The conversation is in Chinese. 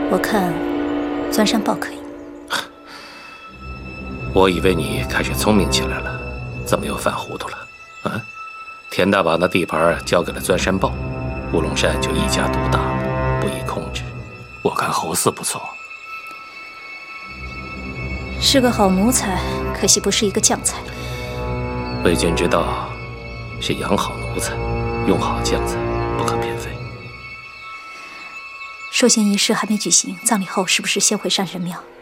我看钻山豹可以。 我以为你开始聪明起来了，怎么又犯糊涂了？啊？田大把那地盘交给了钻山豹，乌龙山就一家独大了，不易控制。我看侯四不错， 是个好奴才，可惜不是一个将才。 魏军之道是养好奴才，用好将才，不可偏废。 授衔仪式还没举行，葬礼后是不是先回山神庙？